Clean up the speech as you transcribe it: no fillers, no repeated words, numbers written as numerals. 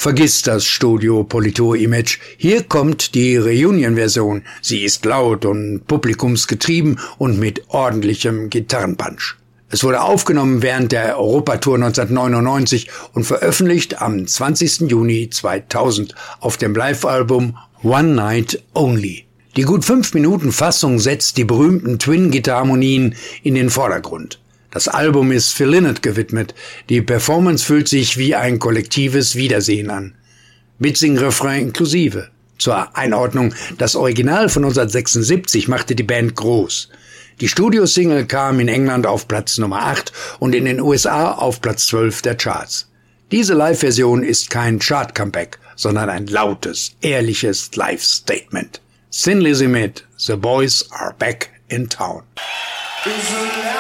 Vergiss das Studio Politur-Image. Hier kommt die Reunion-Version. Sie ist laut und publikumsgetrieben und mit ordentlichem Gitarrenpunch. Es wurde aufgenommen während der Europatour 1999 und veröffentlicht am 20. Juni 2000 auf dem Live-Album One Night Only. Die gut 5-Minuten-Fassung setzt die berühmten Twin-Gitarharmonien in den Vordergrund. Das Album ist Phil Lynott gewidmet. Die Performance fühlt sich wie ein kollektives Wiedersehen an. Mitsing-Refrain inklusive. Zur Einordnung, das Original von 1976 machte die Band groß. Die Studiosingle kam in England auf Platz Nummer 8 und in den USA auf Platz 12 der Charts. Diese Live-Version ist kein Chart-Comeback, sondern ein lautes, ehrliches Live-Statement. Thin Lizzy mit The Boys Are Back in Town.